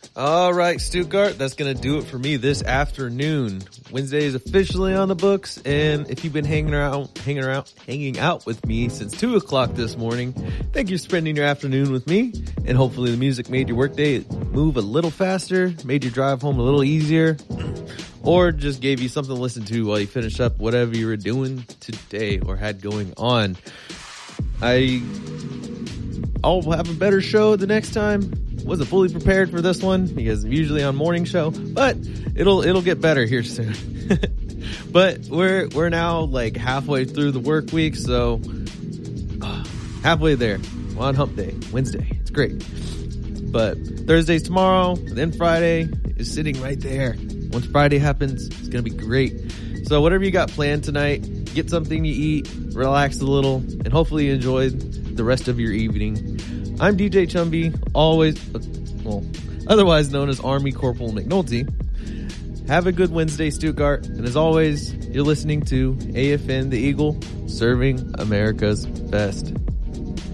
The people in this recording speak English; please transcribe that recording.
All right, Stuttgart, that's going to do it for me this afternoon. Wednesday is officially on the books, and if you've been hanging out with me since 2 o'clock this morning, thank you for spending your afternoon with me, and hopefully the music made your workday move a little faster, made your drive home a little easier, or just gave you something to listen to while you finish up whatever you were doing today or had going on. I'll have a better show the next time. Wasn't fully prepared for this one because I'm usually on morning show, but it'll get better here soon. But we're now like halfway through the work week, so halfway there. We're on hump day, Wednesday. It's great. But Thursday's tomorrow, then Friday is sitting right there. Once Friday happens, it's gonna be great. So whatever you got planned tonight, get something to eat, relax a little, and hopefully you enjoy the rest of your evening. I'm DJ Chumby, otherwise known as Army Corporal McNulty. Have a good Wednesday, Stuttgart. And as always, you're listening to AFN the Eagle, serving America's best.